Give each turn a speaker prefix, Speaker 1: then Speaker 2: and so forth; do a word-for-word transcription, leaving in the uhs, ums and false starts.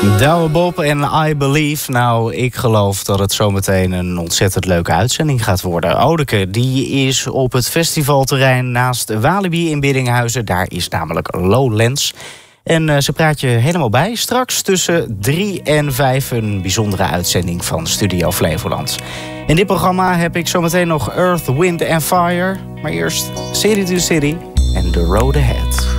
Speaker 1: Douwe Bob en I Believe. Nou, ik geloof dat het zometeen een ontzettend leuke uitzending gaat worden. Odeke, die is op het festivalterrein naast Walibi in Biddinghuizen. Daar is namelijk Lowlands. En uh, ze praat je helemaal bij. Straks tussen drie en vijf een bijzondere uitzending van Studio Flevoland. In dit programma heb ik zometeen nog Earth, Wind and Fire. Maar eerst City to City en The Road Ahead.